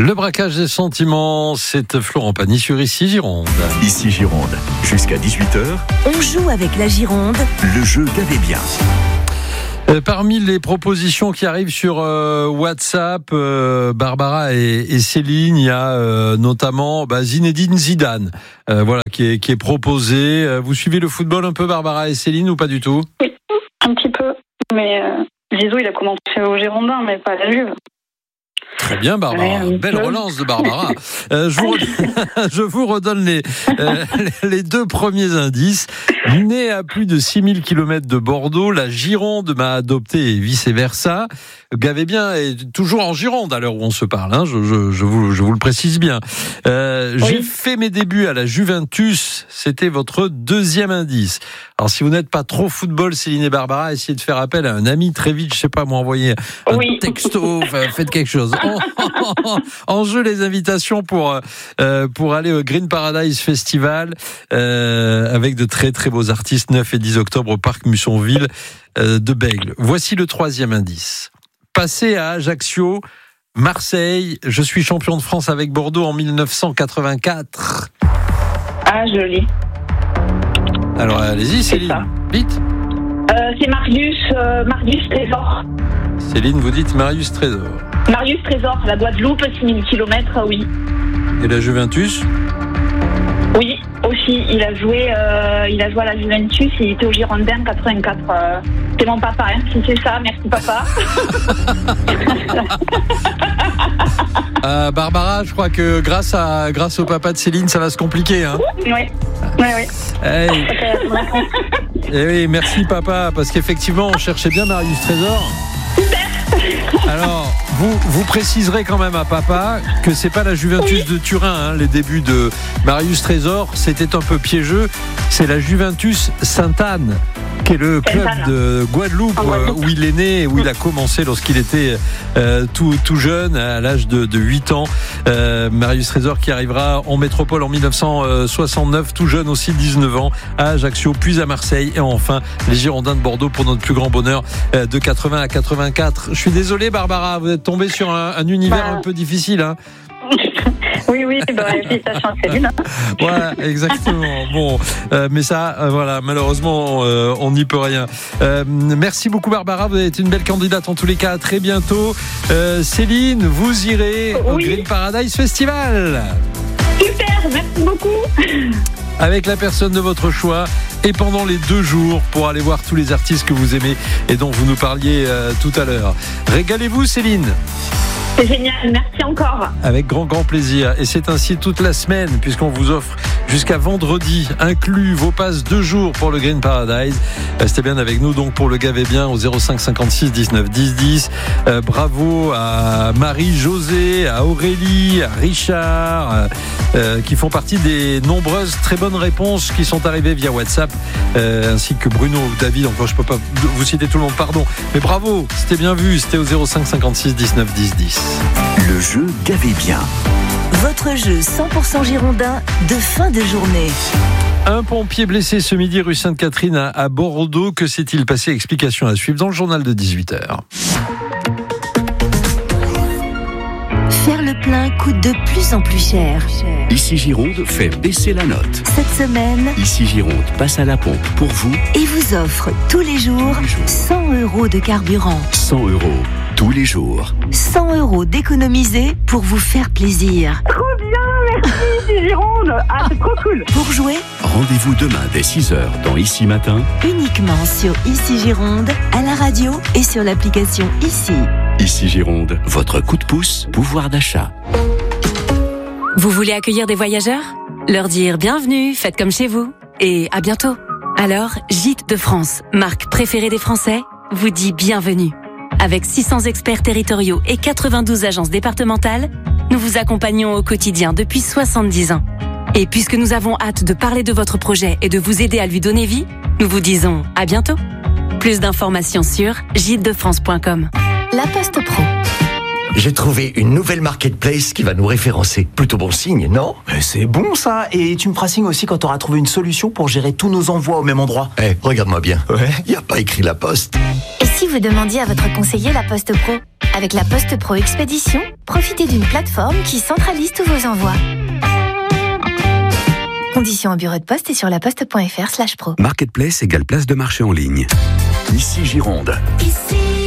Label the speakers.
Speaker 1: Le braquage des sentiments, c'est Florent Pagny sur Ici Gironde.
Speaker 2: Ici Gironde, jusqu'à 18h.
Speaker 3: On joue avec la Gironde.
Speaker 2: Le jeu Gavez bien.
Speaker 1: Parmi les propositions qui arrivent sur WhatsApp, Barbara et Céline, il y a notamment Zinedine Zidane, qui est proposé. Vous suivez le football un peu, Barbara et Céline, ou pas du tout ?
Speaker 4: Oui, un petit peu. Mais Zizou, il a commencé au Girondin, mais pas à la Juve.
Speaker 1: Très bien, Barbara. Belle relance de Barbara. Je vous redonne les deux premiers indices. Né à plus de 6000 km de Bordeaux, la Gironde m'a adopté et vice-versa. Gavez bien est toujours en Gironde à l'heure où on se parle. Hein, je vous le précise bien. J'ai fait mes débuts à la Juventus. C'était votre deuxième indice. Alors, si vous n'êtes pas trop football, Céline et Barbara, essayez de faire appel à un ami très vite. Je sais pas, m'envoyer un texto. Faites quelque chose. En jeu, les invitations pour aller au Green Paradise Festival avec de très très beaux artistes, 9 et 10 octobre au Parc Mussonville de Bègles. Voici le troisième indice. Passé à Ajaccio, Marseille, je suis champion de France avec Bordeaux en 1984.
Speaker 4: Ah, joli.
Speaker 1: Alors allez-y Céline, vite.
Speaker 4: C'est Marius Trésor.
Speaker 1: Céline, vous dites Marius Trésor.
Speaker 4: Marius Trésor, la Guadeloupe, 6000 km, oui.
Speaker 1: Et la Juventus ?
Speaker 4: Oui, aussi. Il a joué à la Juventus, il était au Girondin 84. C'est mon papa, hein, si c'est ça, merci papa.
Speaker 1: Barbara, je crois que grâce au papa de Céline, ça va se compliquer. Hein.
Speaker 4: Oui.
Speaker 1: Hey. Et oui, merci papa, parce qu'effectivement, on cherchait bien Marius Trésor. Alors, vous préciserez quand même à papa que c'est pas la Juventus de Turin, hein, les débuts de Marius Trésor, c'était un peu piégeux. C'est la Juventus Sainte-Anne, qui est le club de Guadeloupe, où il est né, où il a commencé lorsqu'il était tout jeune, à l'âge de 8 ans. Marius Trésor qui arrivera en métropole en 1969, tout jeune aussi, 19 ans, à Ajaccio, puis à Marseille, et enfin les Girondins de Bordeaux pour notre plus grand bonheur de 80 à 84. Je suis désolé Barbara, vous êtes tombée sur un univers un peu difficile, hein.
Speaker 4: Oui, félicitations à Céline.
Speaker 1: Voilà, exactement. Bon, mais ça, malheureusement, on n'y peut rien. Merci beaucoup Barbara, vous êtes une belle candidate en tous les cas. À très bientôt. Céline, vous irez au Green Paradise Festival.
Speaker 4: Super, merci beaucoup.
Speaker 1: Avec la personne de votre choix et pendant les 2 jours pour aller voir tous les artistes que vous aimez et dont vous nous parliez tout à l'heure. Régalez-vous Céline.
Speaker 4: C'est génial, merci encore.
Speaker 1: Avec grand plaisir. Et c'est ainsi toute la semaine, puisqu'on vous offre jusqu'à vendredi, inclus vos passes 2 jours pour le Green Paradise. Restez bien avec nous donc pour le Gavez bien au 05 56 19 10 10. Bravo à Marie-Josée, à Aurélie, à Richard, qui font partie des nombreuses très bonnes réponses qui sont arrivées via WhatsApp, ainsi que Bruno, David. Encore, je peux pas vous citer tout le monde, pardon. Mais bravo, c'était bien vu. C'était au 05 56 19 10 10.
Speaker 2: Le jeu Gavez bien.
Speaker 3: Votre jeu 100% girondin de fin de journée.
Speaker 1: Un pompier blessé ce midi rue Sainte-Catherine à Bordeaux. Que s'est-il passé ? Explication à suivre dans le journal de 18h.
Speaker 3: Faire le plein coûte de plus en plus cher.
Speaker 2: Ici Gironde fait baisser la note.
Speaker 3: Cette semaine,
Speaker 2: Ici Gironde passe à la pompe pour vous
Speaker 3: et vous offre tous les jours 100 € de carburant.
Speaker 2: 100 € tous les jours.
Speaker 3: 100 € d'économiser pour vous faire plaisir.
Speaker 4: Trop bien, merci Ici Gironde. Ah, c'est trop cool.
Speaker 3: Pour jouer,
Speaker 2: Rendez-vous demain dès 6h dans Ici Matin.
Speaker 3: uniquement sur Ici Gironde, à la radio et sur l'application Ici.
Speaker 2: Ici Gironde, votre coup de pouce, pouvoir d'achat.
Speaker 5: Vous voulez accueillir des voyageurs ? Leur dire bienvenue, faites comme chez vous et à bientôt. Alors, Gîtes de France, marque préférée des Français, vous dit bienvenue. Avec 600 experts territoriaux et 92 agences départementales, nous vous accompagnons au quotidien depuis 70 ans. Et puisque nous avons hâte de parler de votre projet et de vous aider à lui donner vie, nous vous disons à bientôt. Plus d'informations sur gîtesdefrance.com.
Speaker 3: La Poste Pro.
Speaker 6: J'ai trouvé une nouvelle marketplace qui va nous référencer. Plutôt bon signe, non ?
Speaker 7: C'est bon ça. Et tu me feras signe aussi quand tu auras trouvé une solution pour gérer tous nos envois au même endroit.
Speaker 6: Regarde-moi bien.
Speaker 7: Ouais.
Speaker 6: Y a pas écrit La Poste.
Speaker 8: Et si vous demandiez à votre conseiller La Poste Pro ? Avec la Poste Pro Expédition, profitez d'une plateforme qui centralise tous vos envois. Conditions au bureau de poste et sur laposte.fr/pro.
Speaker 2: Marketplace égale place de marché en ligne.
Speaker 6: Ici Gironde.
Speaker 8: Ici